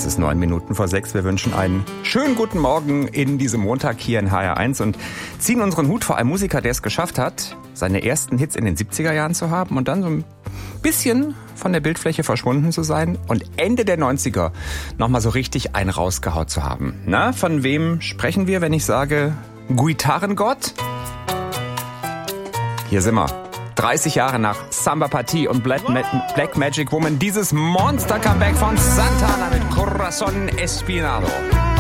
Es ist 6:09. Wir wünschen einen schönen guten Morgen in diesem Montag hier in HR1 und ziehen unseren Hut vor einem Musiker, der es geschafft hat, seine ersten Hits in den 70er Jahren zu haben und dann so ein bisschen von der Bildfläche verschwunden zu sein und Ende der 90er nochmal so richtig einen rausgehaut zu haben. Na, von wem sprechen wir, wenn ich sage Gitarrengott? Hier sind wir. 30 Jahre nach Samba Party und Black Magic Woman, dieses Monster-Comeback von Santana mit Corazón Espinado.